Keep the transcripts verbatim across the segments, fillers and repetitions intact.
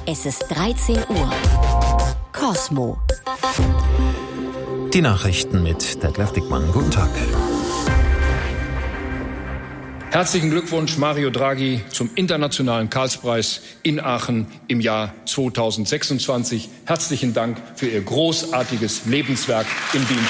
Es ist dreizehn Uhr. Cosmo. Die Nachrichten mit Detlef Dickmann. Guten Tag. Herzlichen Glückwunsch, Mario Draghi, zum Internationalen Karlspreis in Aachen im Jahr zweitausendsechsundzwanzig. Herzlichen Dank für Ihr großartiges Lebenswerk im Dienst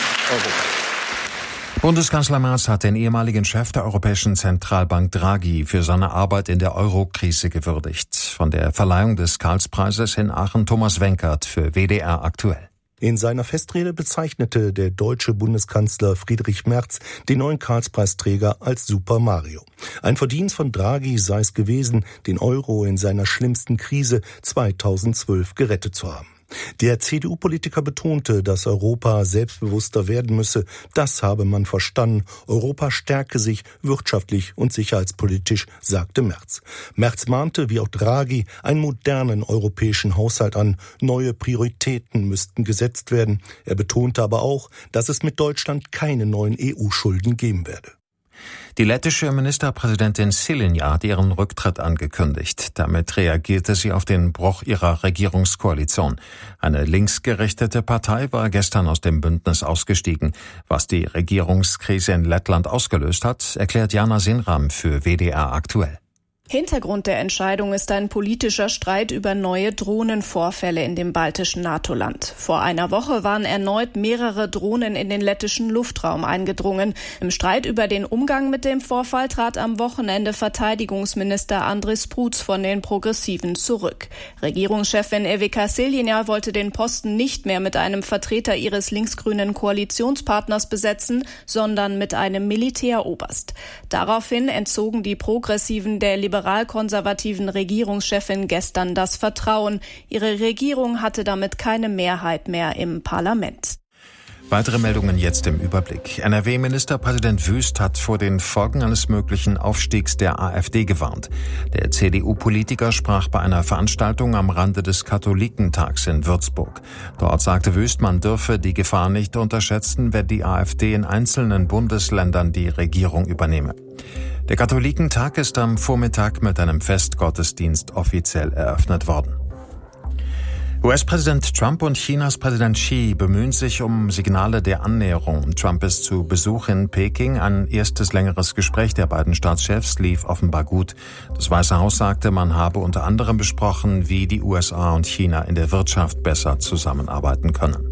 Europas. Bundeskanzler Merz hat den ehemaligen Chef der Europäischen Zentralbank Draghi für seine Arbeit in der Euro-Krise gewürdigt. Von der Verleihung des Karlspreises in Aachen Thomas Wenkert für W D R aktuell. In seiner Festrede bezeichnete der deutsche Bundeskanzler Friedrich Merz den neuen Karlspreisträger als Super Mario. Ein Verdienst von Draghi sei es gewesen, den Euro in seiner schlimmsten Krise zweitausendzwölf gerettet zu haben. Der C D U-Politiker betonte, dass Europa selbstbewusster werden müsse. Das habe man verstanden. Europa stärke sich wirtschaftlich und sicherheitspolitisch, sagte Merz. Merz mahnte, wie auch Draghi, einen modernen europäischen Haushalt an. Neue Prioritäten müssten gesetzt werden. Er betonte aber auch, dass es mit Deutschland keine neuen E U-Schulden geben werde. Die lettische Ministerpräsidentin Šileņa hat ihren Rücktritt angekündigt. Damit reagierte sie auf den Bruch ihrer Regierungskoalition. Eine linksgerichtete Partei war gestern aus dem Bündnis ausgestiegen. Was die Regierungskrise in Lettland ausgelöst hat, erklärt Jana Sinram für W D R aktuell. Hintergrund der Entscheidung ist ein politischer Streit über neue Drohnenvorfälle in dem baltischen NATO-Land. Vor einer Woche waren erneut mehrere Drohnen in den lettischen Luftraum eingedrungen. Im Streit über den Umgang mit dem Vorfall trat am Wochenende Verteidigungsminister Andris Prutz von den Progressiven zurück. Regierungschefin Ivica Šileņa wollte den Posten nicht mehr mit einem Vertreter ihres linksgrünen Koalitionspartners besetzen, sondern mit einem Militäroberst. Daraufhin entzogen die Progressiven der liberal-konservativen Regierungschefin gestern das Vertrauen. Ihre Regierung hatte damit keine Mehrheit mehr im Parlament. Weitere Meldungen jetzt im Überblick. N R W-Ministerpräsident Wüst hat vor den Folgen eines möglichen Aufstiegs der AfD gewarnt. Der C D U-Politiker sprach bei einer Veranstaltung am Rande des Katholikentags in Würzburg. Dort sagte Wüst, man dürfe die Gefahr nicht unterschätzen, wenn die AfD in einzelnen Bundesländern die Regierung übernehme. Der Katholikentag ist am Vormittag mit einem Festgottesdienst offiziell eröffnet worden. U S-Präsident Trump und Chinas Präsident Xi bemühen sich um Signale der Annäherung. Trump ist zu Besuch in Peking. Ein erstes längeres Gespräch der beiden Staatschefs lief offenbar gut. Das Weiße Haus sagte, man habe unter anderem besprochen, wie die U S A und China in der Wirtschaft besser zusammenarbeiten können.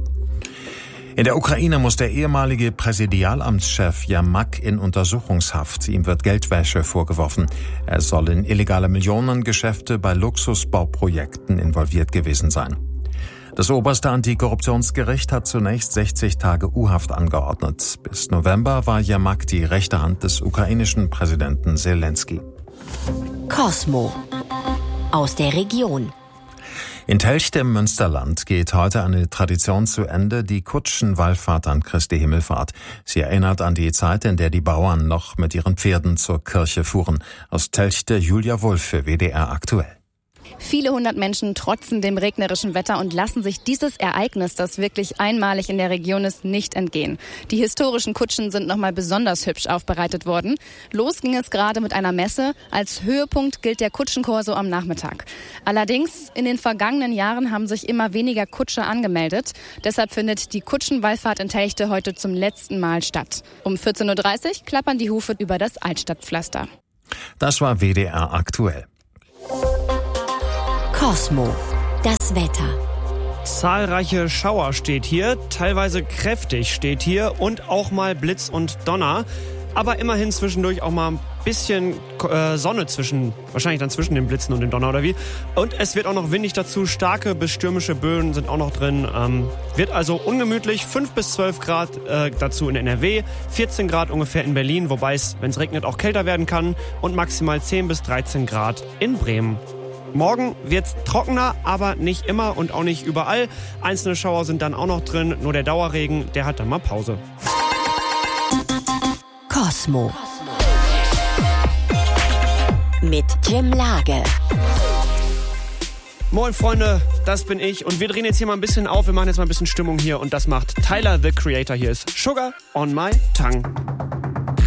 In der Ukraine muss der ehemalige Präsidialamtschef Jermak in Untersuchungshaft. Ihm wird Geldwäsche vorgeworfen. Er soll in illegale Millionengeschäfte bei Luxusbauprojekten involviert gewesen sein. Das oberste Antikorruptionsgericht hat zunächst sechzig Tage U-Haft angeordnet. Bis November war Jermak die rechte Hand des ukrainischen Präsidenten Selenskyj. Cosmo aus der Region. In Telchte im Münsterland geht heute eine Tradition zu Ende, die Kutschenwallfahrt an Christi Himmelfahrt. Sie erinnert an die Zeit, in der die Bauern noch mit ihren Pferden zur Kirche fuhren. Aus Telchte Julia Wulff für W D R aktuell. Viele hundert Menschen trotzen dem regnerischen Wetter und lassen sich dieses Ereignis, das wirklich einmalig in der Region ist, nicht entgehen. Die historischen Kutschen sind nochmal besonders hübsch aufbereitet worden. Los ging es gerade mit einer Messe. Als Höhepunkt gilt der Kutschenkorso am Nachmittag. Allerdings, in den vergangenen Jahren haben sich immer weniger Kutscher angemeldet. Deshalb findet die Kutschenwallfahrt in Telchte heute zum letzten Mal statt. Um vierzehn Uhr dreißig klappern die Hufe über das Altstadtpflaster. Das war W D R aktuell. Cosmo, das Wetter. Zahlreiche Schauer steht hier, teilweise kräftig steht hier und auch mal Blitz und Donner. Aber immerhin zwischendurch auch mal ein bisschen äh, Sonne zwischen, wahrscheinlich dann zwischen den Blitzen und dem Donner oder wie. Und es wird auch noch windig dazu, starke bis stürmische Böen sind auch noch drin. Ähm, wird also ungemütlich, fünf bis zwölf Grad äh, dazu in N R W, vierzehn Grad ungefähr in Berlin, wobei es, wenn es regnet, auch kälter werden kann und maximal zehn bis dreizehn Grad in Bremen. Morgen wird's trockener, aber nicht immer und auch nicht überall. Einzelne Schauer sind dann auch noch drin, nur der Dauerregen, der hat dann mal Pause. Cosmo mit Jim Lage. Moin Freunde, das bin ich und wir drehen jetzt hier mal ein bisschen auf. Wir machen jetzt mal ein bisschen Stimmung hier und das macht Tyler, the Creator. Hier ist Sugar on my tongue.